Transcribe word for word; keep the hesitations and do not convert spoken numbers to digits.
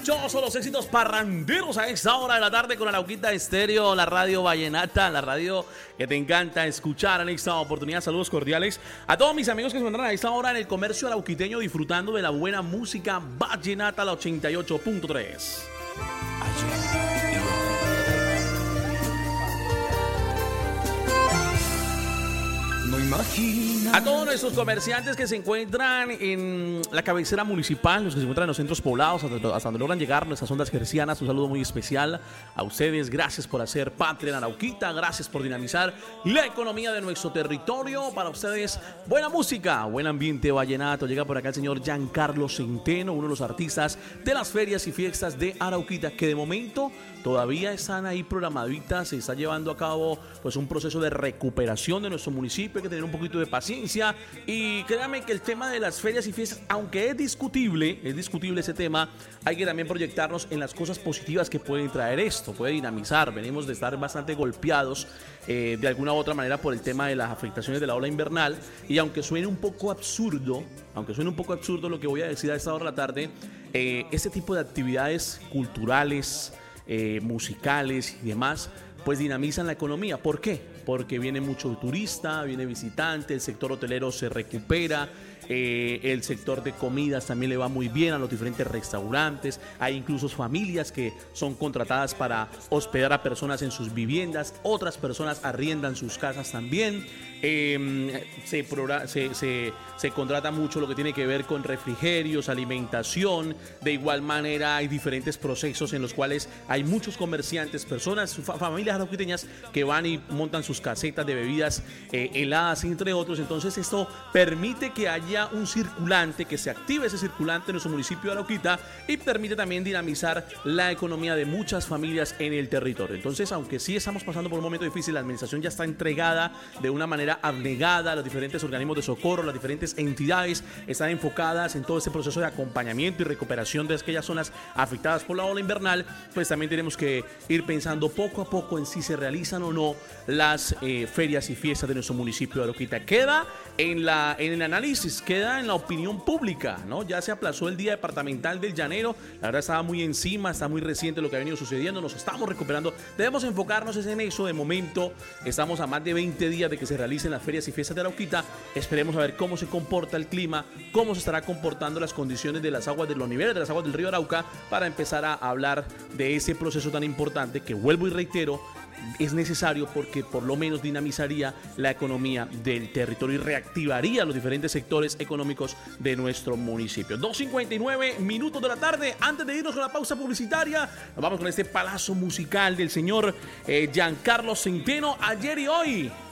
dichosos los éxitos parranderos a esta hora de la tarde con Arauquita Estéreo, la radio vallenata, la radio que te encanta escuchar en esta oportunidad. Saludos cordiales a todos mis amigos que se encuentran a esta hora en el comercio arauquiteño disfrutando de la buena música vallenata, la ochenta y ocho punto tres. No imagina. A todos nuestros comerciantes que se encuentran en la cabecera municipal, los que se encuentran en los centros poblados, hasta, hasta donde logran llegar nuestras ondas hercianas, un saludo muy especial a ustedes. Gracias por hacer patria en Arauquita, gracias por dinamizar la economía de nuestro territorio. Para ustedes, buena música, buen ambiente vallenato. Llega por acá el señor Giancarlo Centeno, uno de los artistas de las ferias y fiestas de Arauquita, que de momento todavía están ahí programaditas. Se está llevando a cabo pues un proceso de recuperación de nuestro municipio. Hay que tener un poquito de paciencia y créanme que el tema de las ferias y fiestas, aunque es discutible, es discutible ese tema, hay que también proyectarnos en las cosas positivas que pueden traer esto, puede dinamizar. Venimos de estar bastante golpeados eh, de alguna u otra manera por el tema de las afectaciones de la ola invernal, y aunque suene un poco absurdo, aunque suene un poco absurdo lo que voy a decir a esta hora de la tarde, eh, este tipo de actividades culturales, eh, musicales y demás, pues dinamizan la economía. ¿Por qué? Porque viene mucho turista, viene visitante, el sector hotelero se recupera, eh, el sector de comidas también le va muy bien a los diferentes restaurantes. Hay incluso familias que son contratadas para hospedar a personas en sus viviendas, otras personas arriendan sus casas también. Eh, se, se, se, se contrata mucho lo que tiene que ver con refrigerios, alimentación. De igual manera hay diferentes procesos en los cuales hay muchos comerciantes, personas, familias arauquiteñas que van y montan sus casetas de bebidas eh, heladas, entre otros. Entonces esto permite que haya un circulante, que se active ese circulante en nuestro municipio de Arauquita, y permite también dinamizar la economía de muchas familias en el territorio. Entonces, aunque sí estamos pasando por un momento difícil, la administración ya está entregada de una manera abnegada. Los diferentes organismos de socorro, las diferentes entidades están enfocadas en todo este proceso de acompañamiento y recuperación de aquellas zonas afectadas por la ola invernal. Pues también tenemos que ir pensando poco a poco en si se realizan o no las eh, ferias y fiestas de nuestro municipio de Arauquita. Queda en, la, en el análisis, queda en la opinión pública, ¿no? Ya se aplazó el día departamental del llanero, la verdad estaba muy encima, está muy reciente lo que ha venido sucediendo, nos estamos recuperando, debemos enfocarnos en eso. De momento estamos a más de veinte días de que se realicen las ferias y fiestas de Arauquita. Esperemos a ver cómo se comporta el clima, cómo se estará comportando las condiciones de las aguas, de los niveles de las aguas del río Arauca, para empezar a hablar de ese proceso tan importante que, vuelvo y reitero, es necesario porque por lo menos dinamizaría la economía del territorio y reactivaría los diferentes sectores económicos de nuestro municipio. dos cincuenta y nueve minutos de la tarde. Antes de irnos con la pausa publicitaria, nos vamos con este palazo musical del señor eh, Giancarlo Centeno, ayer y hoy.